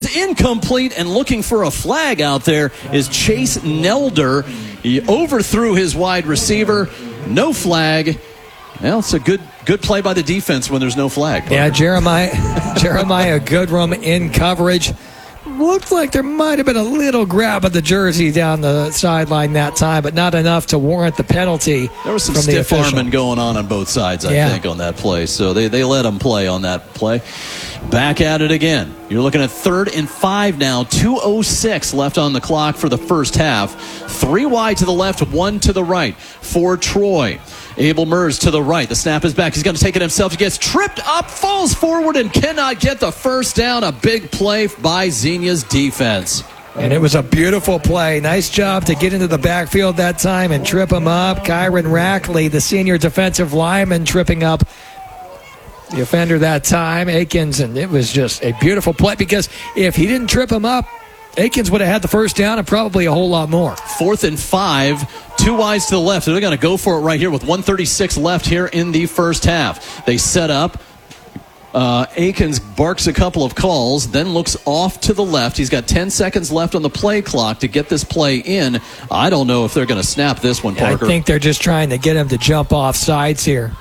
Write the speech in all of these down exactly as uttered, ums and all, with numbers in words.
incomplete, and looking for a flag out there is Chase Nelder. He overthrew his wide receiver. No flag. Well, it's a good good play by the defense when there's no flag. Yeah, Jeremiah Jeremiah Goodrum in coverage. Looked like there might have been a little grab of the jersey down the sideline that time, but not enough to warrant the penalty. There was some from stiff the arming going on on both sides, I yeah. think, on that play. So they, they let him play on that play. Back at it again. You're looking at third and five now. two oh six left on the clock for the first half. Three wide to the left, one to the right for Troy. Abel Mers to the right. The snap is back. He's going to take it himself. He gets tripped up, falls forward, and cannot get the first down. A big play by Xenia's defense. And it was a beautiful play. Nice job to get into the backfield that time and trip him up. Kyron Rackley, the senior defensive lineman, tripping up the offender that time, Akins, and it was just a beautiful play because if he didn't trip him up, Akins would have had the first down and probably a whole lot more. Fourth and five, two wides to the left. They're going to go for it right here with one thirty-six left here in the first half. They set up. Uh, Akins barks a couple of calls, then looks off to the left. He's got ten seconds left on the play clock to get this play in. I don't know if they're going to snap this one, Parker. I think they're just trying to get him to jump off sides here.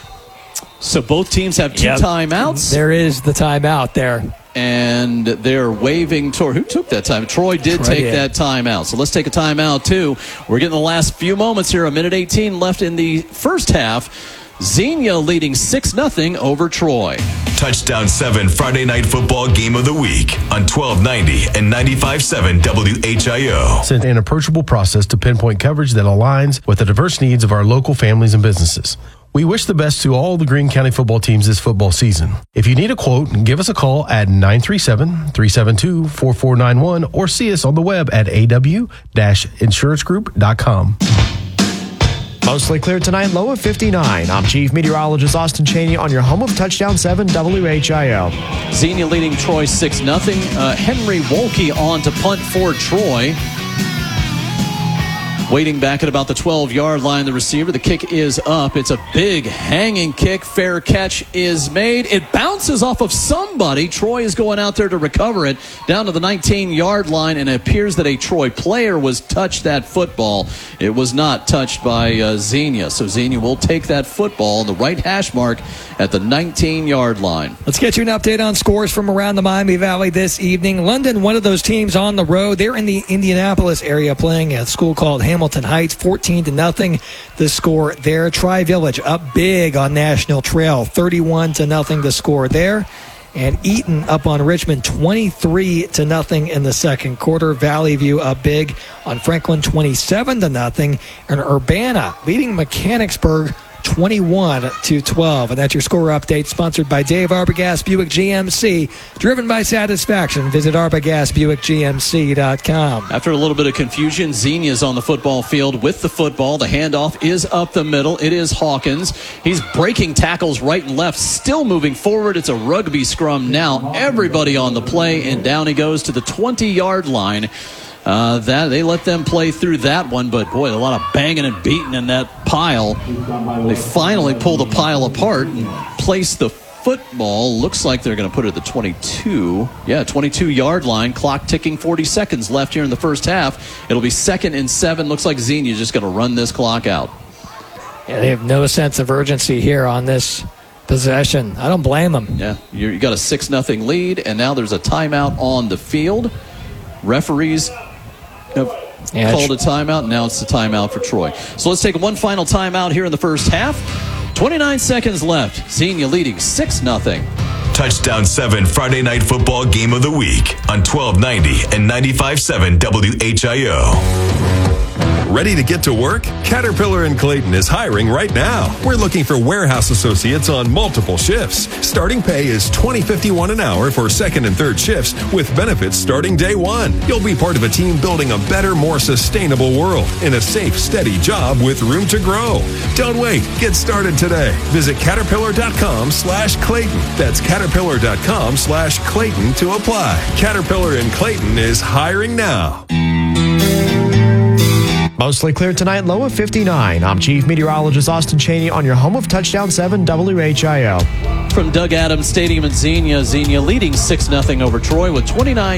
So both teams have two yep. timeouts? There is the timeout there. And they're waving toward who took that time? Troy did Troy take did. that timeout. So let's take a timeout too. We're getting the last few moments here. A minute eighteen left in the first half. Xenia leading six nothing over Troy. Touchdown seven Friday Night Football Game of the Week on twelve ninety and ninety-five point seven W H I O. It's an approachable process to pinpoint coverage that aligns with the diverse needs of our local families and businesses. We wish the best to all the Greene County football teams this football season. If you need a quote, give us a call at nine three seven, three seven two, four four nine one or see us on the web at a w dash insurance group dot com. Mostly clear tonight, low of fifty-nine. I'm Chief Meteorologist Austin Cheney on your home of Touchdown seven W H I O. Xenia leading Troy six nothing. Uh, Henry Wolke on to punt for Troy. Waiting back at about the twelve-yard line, the receiver. The kick is up. It's a big hanging kick. Fair catch is made. It bounces off of somebody. Troy is going out there to recover it down to the nineteen-yard line, and it appears that a Troy player was touched that football. It was not touched by uh, Xenia. So Xenia will take that football, the right hash mark, at the nineteen-yard line. Let's get you an update on scores from around the Miami Valley this evening. London, one of those teams on the road. They're in the Indianapolis area playing at a school called Hamilton. Hamilton Heights, fourteen to nothing. The score there. Tri-Village up big on National Trail, thirty-one to nothing. The score there. And Eaton up on Richmond, twenty-three to nothing in the second quarter. Valley View up big on Franklin, twenty-seven to nothing. And Urbana leading Mechanicsburg, twenty-one to twelve. And that's your score update, sponsored by Dave Arbogast Buick G M C. Driven by satisfaction. Visit arbogast buick g m c dot com. After a little bit of confusion, Xenia's on the football field with the football. The handoff is up the middle. It is Hawkins. He's breaking tackles right and left, still moving forward. It's a rugby scrum now. Everybody on the play, and down he goes to the twenty-yard line. Uh, that they let them play through that one, but boy, a lot of banging and beating in that pile. They finally pull the pile apart and place the football. Looks like they're going to put it at the twenty-two. Yeah, twenty-two-yard line. Clock ticking, forty seconds left here in the first half. It'll be second and seven. Looks like Xenia's just going to run this clock out. Yeah, they have no sense of urgency here on this possession. I don't blame them. Yeah, you got a six nothing lead, and now there's a timeout on the field. Referees have yeah, called a timeout. Now it's the timeout for Troy. So let's take one final timeout here in the first half. twenty-nine seconds left. Xenia leading six nothing. Touchdown seven Friday Night Football Game of the Week on twelve ninety and ninety-five point seven W H I O. Ready to get to work? Caterpillar and Clayton is hiring right now. We're looking for warehouse associates on multiple shifts. Starting pay is twenty fifty-one an hour for second and third shifts with benefits starting day one. You'll be part of a team building a better, more sustainable world in a safe, steady job with room to grow. Don't wait. Get started today. Visit caterpillar.com slash Clayton. That's caterpillar.com slash Clayton to apply. Caterpillar and Clayton is hiring now. Mostly clear tonight, low of fifty-nine. I'm Chief Meteorologist Austin Cheney on your home of Touchdown seven W H I O. From Doug Adams Stadium in Xenia, Xenia leading six nothing over Troy with twenty-nine